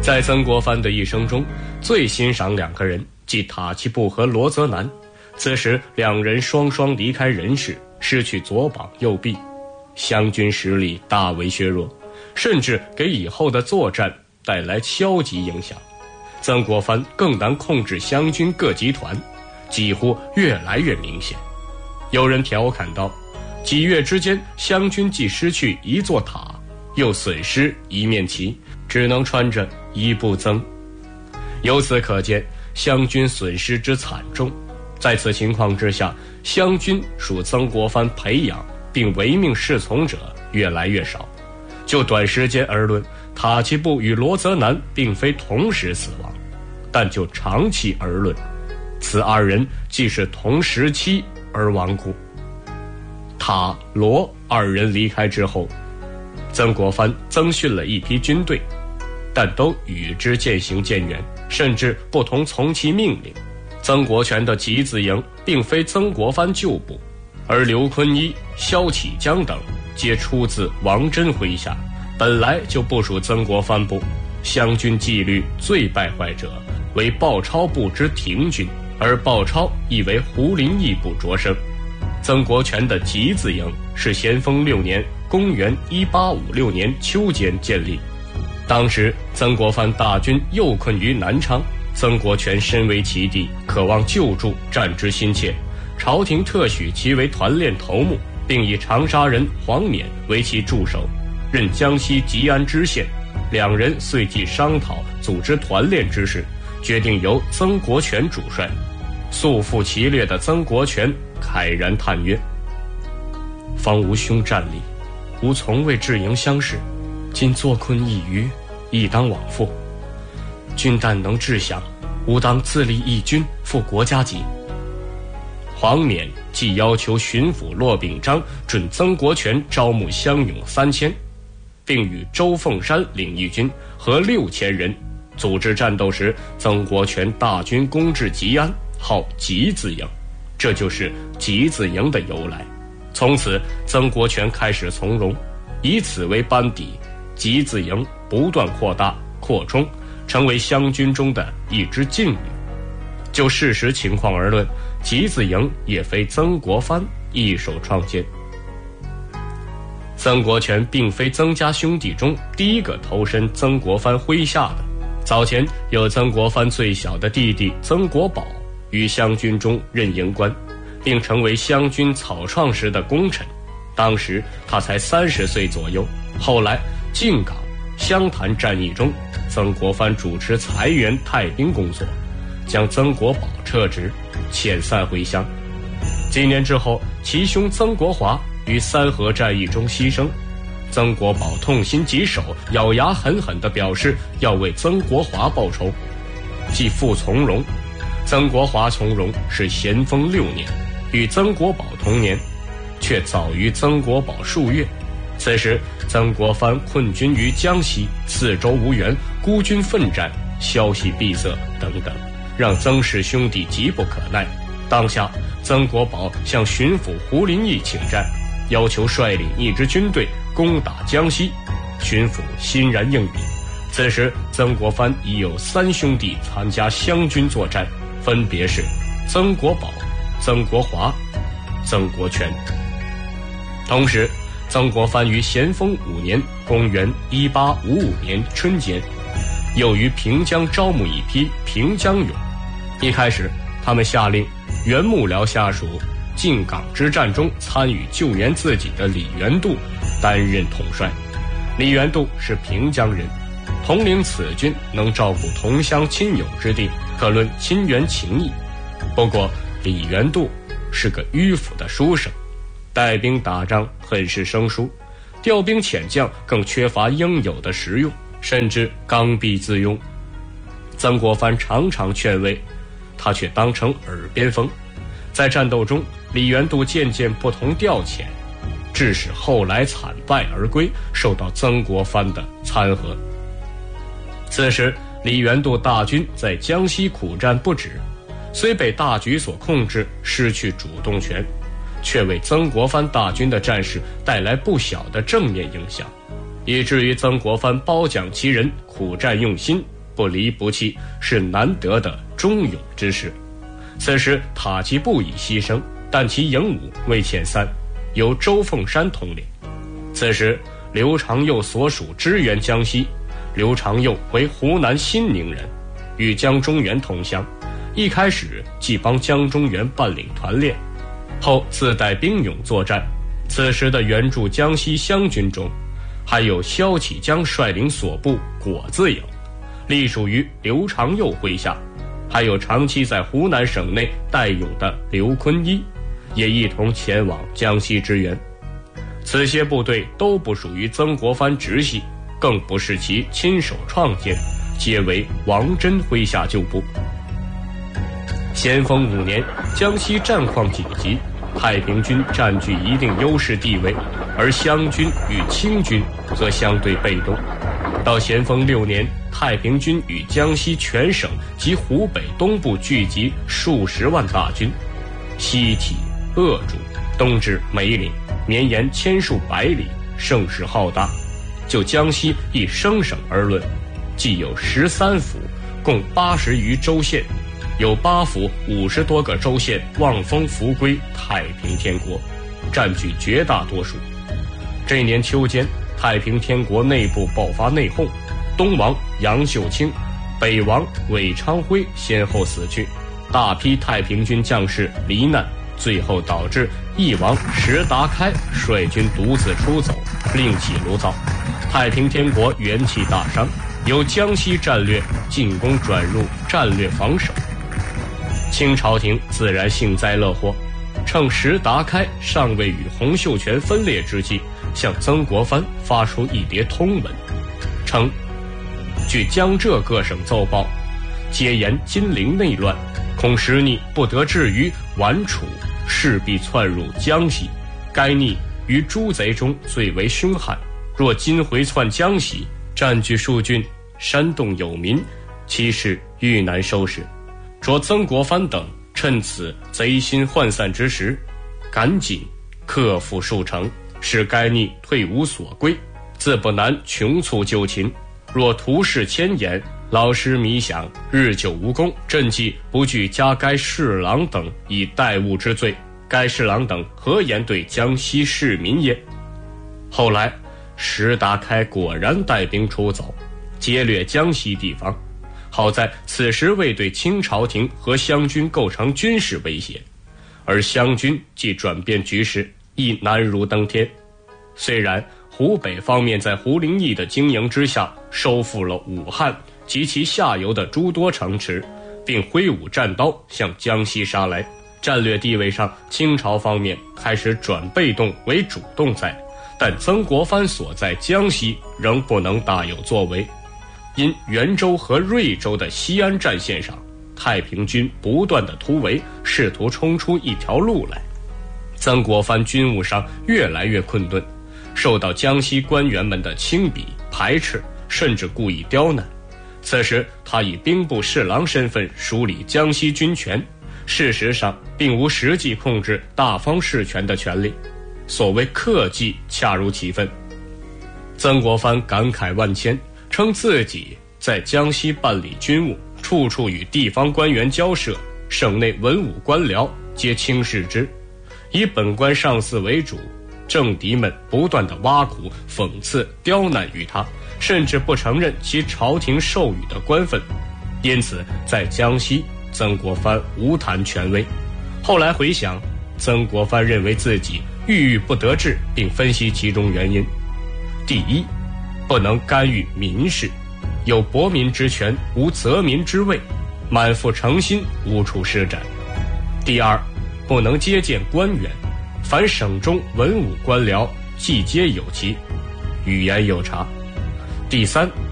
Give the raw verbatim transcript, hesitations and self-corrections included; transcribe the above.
在曾国藩的一生中，最欣赏两个人，即塔奇布和罗泽南。此时两人双双离开人世，失去左膀右臂，湘军实力大为削弱，甚至给以后的作战带来消极影响。曾国藩更难控制湘军各集团，几乎越来越明显。有人调侃道，几月之间，湘军既失去一座塔，又损失一面旗，只能穿着一步增。由此可见湘军损失之惨重。在此情况之下，湘军属曾国藩培养并唯命是从者越来越少。就短时间而论，塔奇布与罗泽南并非同时死亡，但就长期而论，此二人既是同时期而亡故。塔罗二人离开之后，曾国藩增训了一批军队，但都与之渐行渐远，甚至不同从其命令。曾国荃的集字营并非曾国藩旧部，而刘坤一、萧启江等皆出自王真麾下，本来就不属曾国藩部。湘军纪律最败坏者为鲍超部之廷军，而鲍超亦为胡林翼部着生。曾国荃的集字营是咸丰六年公元一八五六年秋间建立。当时曾国藩大军又困于南昌，曾国荃身为其弟，渴望救助，战之心切，朝廷特许其为团练头目，并以长沙人黄冕为其助手，任江西吉安知县。两人遂即商讨组织团练之事，决定由曾国荃主帅。素负其略的曾国荃慨然叹曰：方吾兄战力，吾从未至营相识，今坐困一隅，亦当往复。君但能志想，吾当自立义军，复国家级。黄冕即要求巡抚骆秉章准曾国荃招募乡勇三千，并与周凤山领义军和六千人组织战斗时，曾国荃大军攻至吉安，号集字营，这就是集字营的由来。从此曾国荃开始从容，以此为班底，集字营不断扩大扩充，成为湘军中的一支劲旅。就事实情况而论，集字营也非曾国藩一手创建。曾国荃并非曾家兄弟中第一个投身曾国藩麾下的，早前有曾国藩最小的弟弟曾国宝于湘军中任营官，并成为湘军草创时的功臣。当时他才三十岁左右。后来靖港、湘潭战役中，曾国藩主持裁员派兵工作，将曾国宝撤职，遣散回乡。几年之后，其兄曾国华于三河战役中牺牲，曾国宝痛心疾首，咬牙狠狠地表示要为曾国华报仇，即复从容。曾国华从容是咸丰六年，与曾国宝同年，却早于曾国宝数月。此时曾国藩困军于江西，四周无援，孤军奋战，消息闭塞等等，让曾氏兄弟急不可耐。当下曾国宝向巡抚胡林翼请战，要求率领一支军队攻打江西，巡抚欣然应允。此时曾国藩已有三兄弟参加湘军作战，分别是曾国宝、曾国华、曾国荃。同时曾国藩于咸丰五年公元一八五五年春间，又于平江招募一批平江勇。一开始他们下令原幕僚下属靖港之战中参与救援自己的李元度担任统帅。李元度是平江人，统领此军能照顾同乡亲友之地，可论亲缘情谊。不过李元度是个迂腐的书生，带兵打仗很是生疏，调兵遣将更缺乏应有的实用，甚至刚愎自用。曾国藩常常劝慰，他却当成耳边风。在战斗中，李元度渐渐不同调遣，致使后来惨败而归，受到曾国藩的参劾。此时李元度大军在江西苦战不止，虽被大局所控制，失去主动权，却为曾国藩大军的战事带来不小的正面影响，以至于曾国藩褒奖其人苦战用心， 不离不弃，是难得的忠勇之士。此时塔吉布已牺牲，但其营伍未遣散，由周凤山统领。此时刘长佑所属支援江西，刘长佑为湖南新宁人，与江中源同乡，一开始即帮江中源办领团练，后自带兵勇作战。此时的援助江西湘军中，还有萧启江率领所部果子营，隶属于刘长佑麾下，还有长期在湖南省内待勇的刘坤一，也一同前往江西支援。此些部队都不属于曾国藩直系，更不是其亲手创建，皆为王真麾下旧部。咸丰五年，江西战况紧急，太平军占据一定优势地位，而湘军与清军则相对被动。到咸丰六年，太平军与江西全省及湖北东部聚集数十万大军，西起鄂州，东至梅岭，绵延千数百里，声势浩大。就江西一生省而论，既有十三府，共八十余州县，有八府五十多个州县望风扶归太平天国，占据绝大多数。这年秋间，太平天国内部爆发内讧，东王杨秀清、北王韦昌辉先后死去，大批太平军将士罹难，最后导致义王石达开率军独自出走，另起炉灶，太平天国元气大伤，由江西战略进攻转入战略防守。清朝廷自然幸灾乐祸，趁石达开尚未与洪秀全分裂之际，向曾国藩发出一叠通文，称据江浙各省奏报，皆言金陵内乱，恐时逆不得至于宛楚，势必窜入江西。该逆于诸贼中最为凶悍，若今回窜江西，占据数郡，煽动有民，其势愈难收拾。着曾国藩等趁此贼心涣散之时，赶紧克服数城，使该逆退无所归，自不难穷促旧擒。若图事迁延，老师迷想，日久无功，朕既不惧加该侍郎等以待物之罪，该侍郎等何言对江西市民也？后来石达开果然带兵出走，劫掠江西地方，好在此时未对清朝廷和湘军构成军事威胁，而湘军既转变局势，亦难如登天。虽然湖北方面在胡林翼的经营之下，收复了武汉及其下游的诸多城池，并挥舞战刀向江西杀来，战略地位上清朝方面开始转被动为主动在，但曾国藩所在江西仍不能大有作为。因袁州和瑞州的西安战线上，太平军不断的突围，试图冲出一条路来。曾国藩军务上越来越困顿，受到江西官员们的轻鄙排斥，甚至故意刁难。此时他以兵部侍郎身份梳理江西军权，事实上并无实际控制大方事权的权利，所谓克己恰如其分。曾国藩感慨万千，称自己在江西办理军务，处处与地方官员交涉，省内文武官僚皆轻视之，以本官上司为主，政敌们不断的挖苦、讽刺、刁难于他，甚至不承认其朝廷授予的官分。因此在江西，曾国藩无谈权威。后来回想，曾国藩认为自己郁郁不得志，并分析其中原因。第一，不能干预民事，有博民之权，无责民之位，满腹诚心，无处施展。第二，不能接见官员，凡省中文武官僚，既皆有其语言有差。第三，